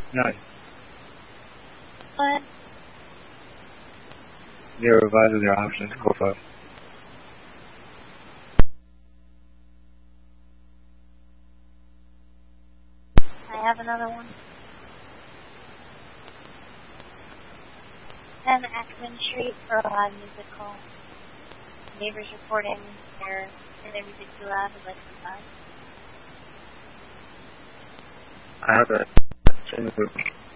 Nice. What? Yeah, revise their options. Go for it. I have another one. 10 Ackman Street for a live music call. Neighbors reporting their music too loud and like some I have a